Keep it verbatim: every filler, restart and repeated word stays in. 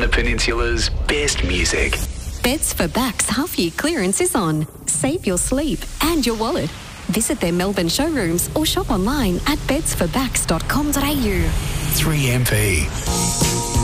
the Peninsula's best music. Beds for Backs half-year clearance is on. Save your sleep and your wallet. Visit their Melbourne showrooms or shop online at beds for backs dot com dot a u. three M P.